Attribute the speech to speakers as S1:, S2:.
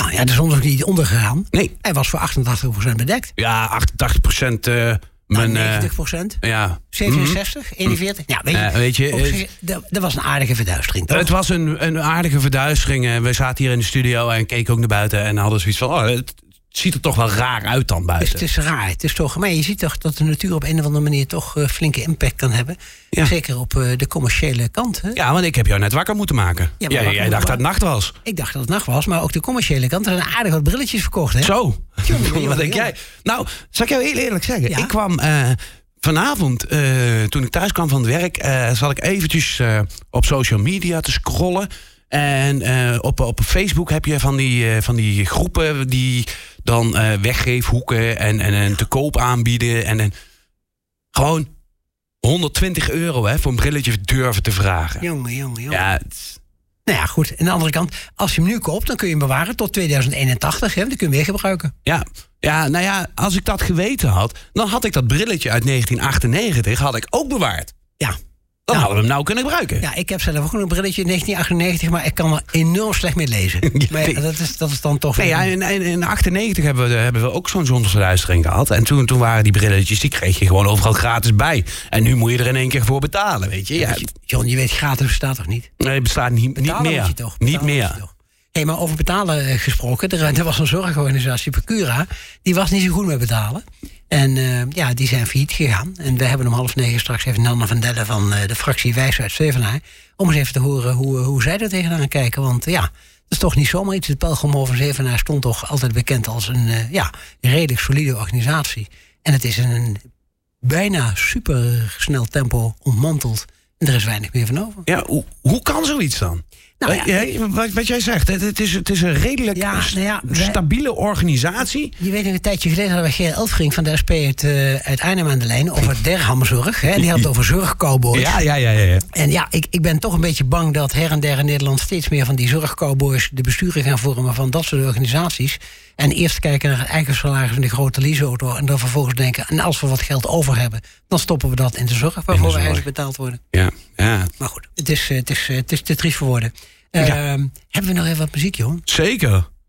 S1: Nou ja, de zon is ook niet ondergegaan.
S2: Nee.
S1: Hij was voor 88% bedekt.
S2: Ja, 88%.
S1: 90%.
S2: Ja.
S1: 67, 41. Ja, weet je dat was een aardige verduistering, toch?
S2: Het was een aardige verduistering. We zaten hier in de studio en keken ook naar buiten en hadden zoiets van... het ziet er toch wel raar uit dan buiten.
S1: Het is raar. Het is toch, maar je ziet toch dat de natuur op een of andere manier toch flinke impact kan hebben. Ja. Zeker op de commerciële kant. Hè?
S2: Ja, want ik heb jou net wakker moeten maken. Ja, jij dacht dat het nacht was.
S1: Ik dacht dat het nacht was, maar ook de commerciële kant. Er zijn aardig wat brilletjes verkocht, hè?
S2: Zo. Wat denk jij? Nou, zal ik jou heel eerlijk zeggen? Ja? Ik kwam... vanavond, toen ik thuis kwam van het werk... zat ik eventjes op social media te scrollen. En op Facebook heb je van die groepen... die dan weggeefhoeken en te koop aanbieden. En gewoon €120 voor een brilletje durven te vragen.
S1: Jongen.
S2: Ja,
S1: nou ja, goed. En aan de andere kant, als je hem nu koopt... dan kun je hem bewaren tot 2081. Hè? Dan kun je hem weer gebruiken.
S2: Ja, nou ja, als ik dat geweten had... dan had ik dat brilletje uit 1998 had ik ook bewaard.
S1: Ja.
S2: Dan hadden we hem nou kunnen gebruiken.
S1: Ja, ik heb zelf ook een brilletje in 1998... maar ik kan er enorm slecht mee lezen. Maar ja, dat is dan toch...
S2: Nee, ja, in 1998 hebben we ook zo'n zonverduistering gehad. En toen waren die brilletjes, die kreeg je gewoon overal gratis bij. En nu moet je er in één keer voor betalen, weet je. Ja.
S1: John, je weet, gratis bestaat toch niet?
S2: Nee, het bestaat niet meer. Niet meer.
S1: Hey, maar over betalen gesproken, er was een zorgorganisatie, Procura... die was niet zo goed met betalen. En die zijn failliet gegaan. En we hebben om 8:30 straks even Nanne van Delle van de fractie Wijs uit Zevenaar... om eens even te horen hoe zij er tegenaan kijken. Want ja, dat is toch niet zomaar iets. Het Pelgrimhof van Zevenaar stond toch altijd bekend als een redelijk solide organisatie. En het is in een bijna supersnel tempo ontmanteld. En er is weinig meer van over.
S2: Ja, hoe kan zoiets dan? Nou, wat jij zegt, het is een redelijk stabiele organisatie.
S1: Je weet, een tijdje geleden hadden we Geer Elfring van de SP uit Arnhem aan de lijn... over derhamzorg. En die had het over zorgcowboys.
S2: Ja.
S1: En ja, ik ben toch een beetje bang dat her en der in Nederland... steeds meer van die zorgcowboys de besturen gaan vormen van dat soort organisaties. En eerst kijken naar het eigen salaris van de grote leaseauto... en dan vervolgens denken, en als we wat geld over hebben... dan stoppen we dat in de zorg waarvoor we eigenlijk betaald worden.
S2: Ja.
S1: Maar goed, het is te triest voor woorden. Hebben we nog even wat muziek, joh?
S2: Zeker.